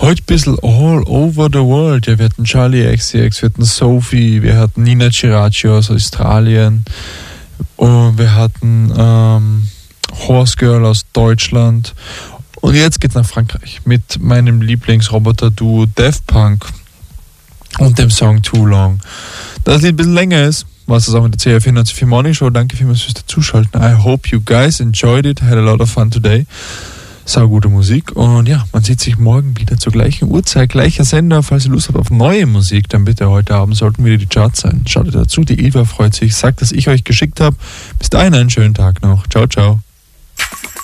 Heute ein bisschen all over the world. Ja, wir hatten Charlie XCX, wir hatten Sophie, wir hatten Nina Ciraccio aus Australien und wir hatten Horse Girl aus Deutschland. Und jetzt geht's nach Frankreich mit meinem Lieblingsroboter-Duo Daft Punk und dem Song Too Long. Da das Lied ein bisschen länger ist, war es das auch mit der CR94 Morning Show. Danke vielmals fürs Dazuschalten. I hope you guys enjoyed it. Had a lot of fun today. Sau gute Musik. Und ja, man sieht sich morgen wieder zur gleichen Uhrzeit, gleicher Sender. Falls ihr Lust habt auf neue Musik, dann bitte heute Abend sollten wieder die Charts sein. Schaut dazu. Die Eva freut sich. Sagt, dass ich euch geschickt habe. Bis dahin einen schönen Tag noch. Ciao, ciao.